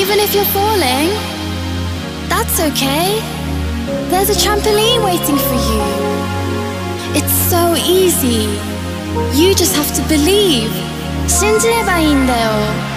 Even if you're falling, that's okay. There's a trampoline waiting for you. It's so easy. You just have to believe. 信じればいいんだよ。